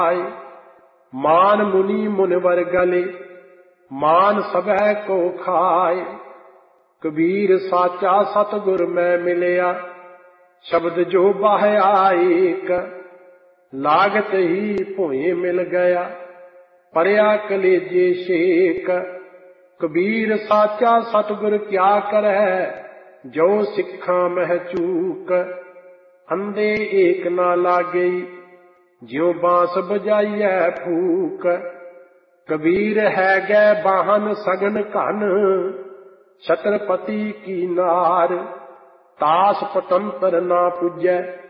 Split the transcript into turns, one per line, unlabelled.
मान मुनि मुनिवर गले, मान सबह को खाए। कबीर साचा सतगुर मैं मिलिया, शब्द जो बाह आएक। लागत ही भोए मिल गया, परया कलेजे शेक। कबीर साचा सतगुर क्या करे, जो सिखा मह चूक। अंधे एक ना लागे, ज्यों बांस बजाइए फूक। कबीर है गै बाहन सगन घन, छत्रपति की नार। तास पतंतर ना पुजै,